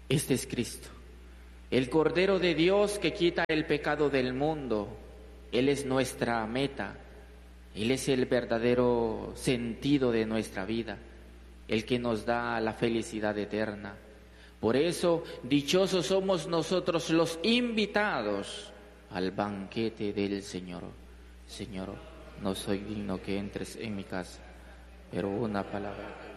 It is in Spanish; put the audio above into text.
Este es Cristo, el Cordero de Dios que quita el pecado del mundo. Él es nuestra meta, Él es el verdadero sentido de nuestra vida, el que nos da la felicidad eterna. Por eso, dichosos somos nosotros los invitados al banquete del Señor. Señor, no soy digno que entres en mi casa, pero una palabra